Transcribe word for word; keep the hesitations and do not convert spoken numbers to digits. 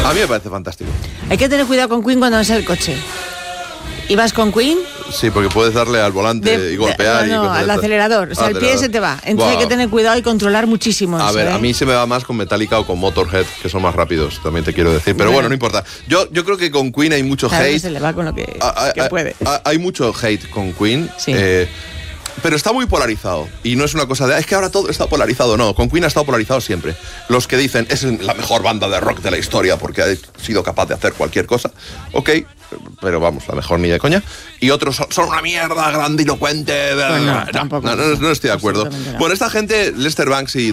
A mí me parece fantástico. Hay que tener cuidado con Queen cuando vas en el coche. ¿Y vas con Queen? Sí, porque puedes darle al volante De, y golpear. de, no, y no, al estas. acelerador. O sea, Al el pie acelerador. se te va. Entonces Wow. hay que tener cuidado y controlar muchísimo A eso, ver, ¿eh? a mí se me va más con Metallica o con Motorhead, que son más rápidos, también te quiero decir. Pero bueno, Bueno. no importa. Yo, yo creo que con Queen hay mucho Claro, hate. se le va con lo que, Ah, que ah, puede. ah, Hay mucho hate con Queen. Sí. eh, pero está muy polarizado. Y no es una cosa de, "Ah, es que ahora todo está polarizado". No, con Queen ha estado polarizado siempre. Los que dicen, es la mejor banda de rock de la historia porque ha sido capaz de hacer cualquier cosa. Ok, pero vamos, la mejor ni de coña. Y otros son, son una mierda grandilocuente. Pues no, tampoco. no, no, no estoy de acuerdo. Absolutamente no. Bueno, esta gente, Lester Bangs y